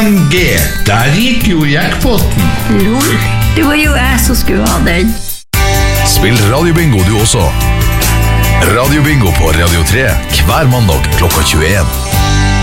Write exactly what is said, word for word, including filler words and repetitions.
M G. Der gikk jo jackpotten. Lol, det var jo jeg som skulle ha den. Spill radiobingo du også. Radiobingo på Radio tre hver mandag klokka tjueen.